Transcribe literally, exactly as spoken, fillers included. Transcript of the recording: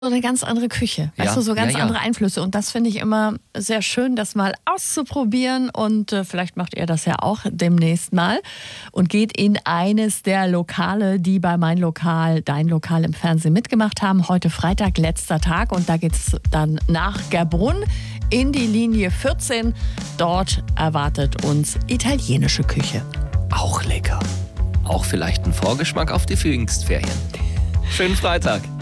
So eine ganz andere Küche, weißt Ja, du, so ganz ja, ja. andere Einflüsse. Und das finde ich immer sehr schön, das mal auszuprobieren. Und äh, vielleicht macht ihr das ja auch demnächst mal und geht in eines der Lokale, die bei Mein Lokal, Dein Lokal im Fernsehen mitgemacht haben. Heute Freitag, letzter Tag. Und da geht es dann nach Gerbrunn in die Linie vierzehn. Dort erwartet uns italienische Küche. Auch lecker. Auch vielleicht ein Vorgeschmack auf die Pfingstferien. Schönen Freitag.